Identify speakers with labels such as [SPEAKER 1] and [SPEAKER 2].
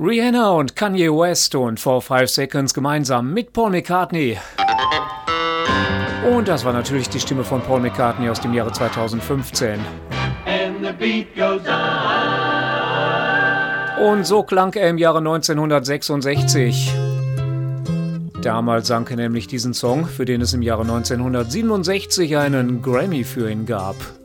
[SPEAKER 1] Rihanna und Kanye West und 4-5 Seconds gemeinsam mit Paul McCartney. Und das war natürlich die Stimme von Paul McCartney aus dem Jahre 2015.
[SPEAKER 2] And the beat goes on.
[SPEAKER 1] Und so klang er im Jahre 1966. Damals sang er nämlich diesen Song, für den es im Jahre 1967 einen Grammy für ihn gab.